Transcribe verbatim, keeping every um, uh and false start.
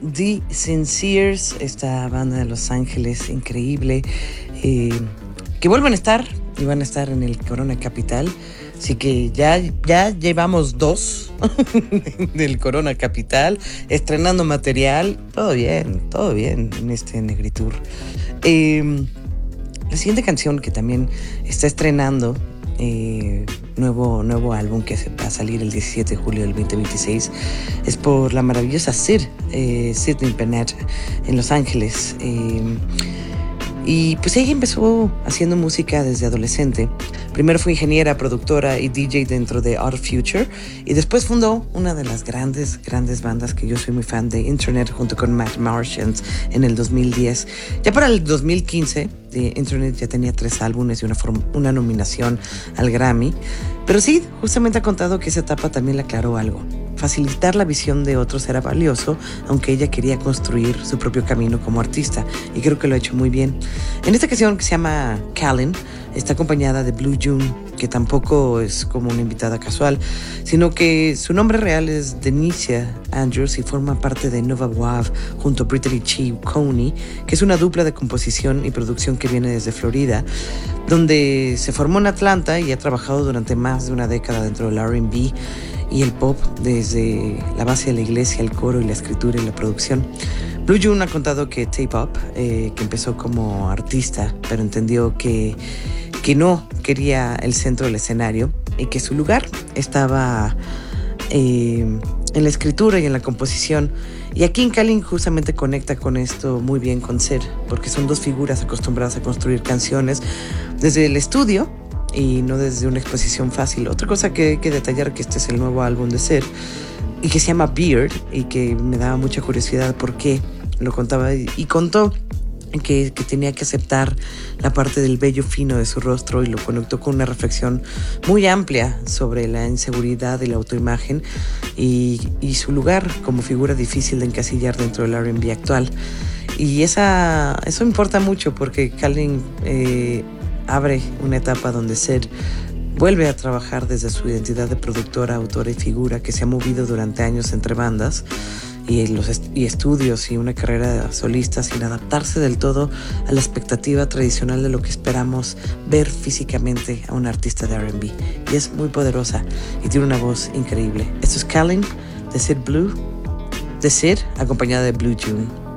The Sinceres, esta banda de Los Ángeles increíble, eh, que vuelven a estar y van a estar en el Corona Capital. Así que ya, ya llevamos dos del Corona Capital, estrenando material. Todo bien, todo bien en este Negritour. Eh, la siguiente canción que también está estrenando eh, nuevo, nuevo álbum que va a salir el diecisiete de julio del veinte veintiséis es por la maravillosa Syd, eh, Sydney Bennett en Los Ángeles. Eh, Y pues ella empezó haciendo música desde adolescente. Primero fue ingeniera, productora y D J dentro de Odd Future. Y después fundó una de las grandes, grandes bandas que yo soy muy fan de, Internet, junto con Matt Martians en el dos mil diez. Ya para el dos mil quince, eh, Internet ya tenía tres álbumes y una, form- una nominación al Grammy. Pero sí, justamente ha contado que esa etapa también le aclaró algo. Facilitar la visión de otros era valioso, aunque ella quería construir su propio camino como artista, y creo que lo ha hecho muy bien. En esta canción, que se llama Calling, está acompañada de Blue June, que tampoco es como una invitada casual, sino que su nombre real es Denicia Andrews y forma parte de Nova Wav junto a Brittany Chi Coney, que es una dupla de composición y producción que viene desde Florida, donde se formó en Atlanta y ha trabajado durante más de una década dentro del R and B y el pop, desde la base de la iglesia, el coro y la escritura y la producción. Blue June ha contado que Tape Up, eh, que empezó como artista, pero entendió que, que no quería el centro del escenario y que su lugar estaba eh, en la escritura y en la composición. Y aquí en Calling justamente conecta con esto muy bien con Syd, porque son dos figuras acostumbradas a construir canciones desde el estudio y no desde una exposición fácil. Otra cosa que hay que detallar, que este es el nuevo álbum de Syd y que se llama Beard, y que me daba mucha curiosidad por qué lo contaba, y, y contó que, que tenía que aceptar la parte del vello fino de su rostro, y lo conectó con una reflexión muy amplia sobre la inseguridad y la autoimagen y, y su lugar como figura difícil de encasillar dentro del R and B actual. Y esa, eso importa mucho, porque Calling eh, abre una etapa donde Syd vuelve a trabajar desde su identidad de productora, autora y figura que se ha movido durante años entre bandas y, los est- y estudios y una carrera solista, sin adaptarse del todo a la expectativa tradicional de lo que esperamos ver físicamente a un artista de R and B. Y es muy poderosa y tiene una voz increíble. Esto es Calling de Syd Blue, de Syd, acompañada de Blue June.